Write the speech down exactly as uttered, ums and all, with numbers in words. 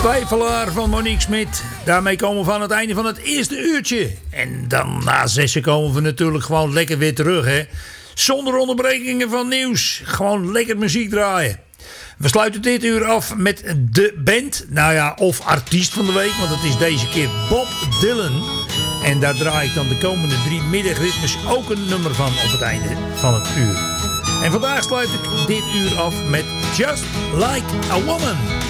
Twijfelaar van Monique Smit. Daarmee komen we aan het einde van het eerste uurtje. En dan na zessen komen we natuurlijk gewoon lekker weer terug, hè. Zonder onderbrekingen van nieuws. Gewoon lekker muziek draaien. We sluiten dit uur af met de band. Nou ja, of artiest van de week. Want het is deze keer Bob Dylan. En daar draai ik dan de komende drie middagritmes ook een nummer van op het einde van het uur. En vandaag sluit ik dit uur af met Just Like a Woman.